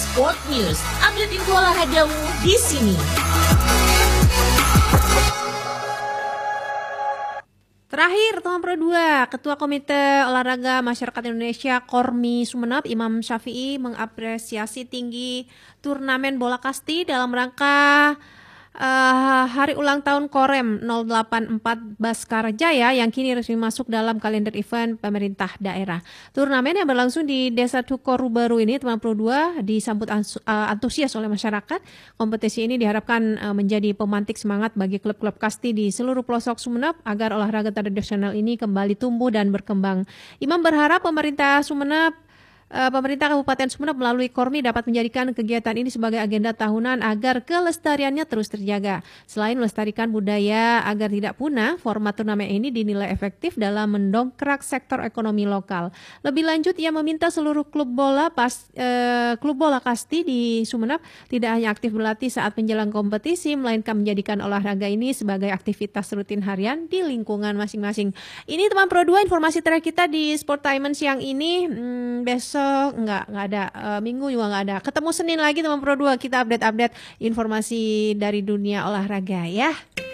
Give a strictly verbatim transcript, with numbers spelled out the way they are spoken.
Sport News, update info olahragamu di sini. Terakhir, teman Pro dua, Ketua Komite Olahraga Masyarakat Indonesia Kormi Sumeneb, Imam Syafi'i, mengapresiasi tinggi turnamen bola kasti dalam rangka uh, hari ulang tahun Korem nol delapan empat Baskara Jaya yang kini resmi masuk dalam kalender event pemerintah daerah. Turnamen yang berlangsung di Desa Tukoru Baru ini, teman Pro dua, disambut antusias oleh masyarakat. Kompetisi ini diharapkan uh, menjadi pemantik semangat bagi klub-klub kasti di seluruh pelosok Sumeneb agar olahraga tradisional ini kembali tumbuh dan berkembang. Imam berharap pemerintah Sumeneb Pemerintah Kabupaten Sumeneb melalui Kormi dapat menjadikan kegiatan ini sebagai agenda tahunan agar kelestariannya terus terjaga. Selain melestarikan budaya agar tidak punah, format turnamen ini dinilai efektif dalam mendongkrak sektor ekonomi lokal. Lebih lanjut, ia meminta seluruh klub bola pas, eh, klub bola kasti di Sumeneb tidak hanya aktif berlatih saat menjelang kompetisi, melainkan menjadikan olahraga ini sebagai aktivitas rutin harian di lingkungan masing-masing. Ini teman Pro dua, informasi terakhir kita di Sportainment siang ini. Hmm, besok Enggak, enggak ada. Uh, minggu juga enggak ada. Ketemu Senin lagi teman Pro dua, kita update-update informasi dari dunia olahraga ya.